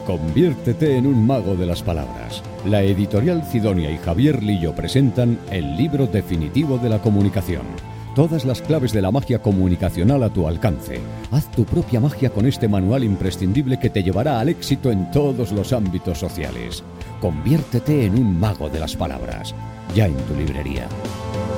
Conviértete en un mago de las palabras. La editorial Cidonia y Javier Lillo presentan el libro definitivo de la comunicación. Todas las claves de la magia comunicacional a tu alcance. Haz tu propia magia con este manual imprescindible que te llevará al éxito en todos los ámbitos sociales. Conviértete en un mago de las palabras. Ya en tu librería.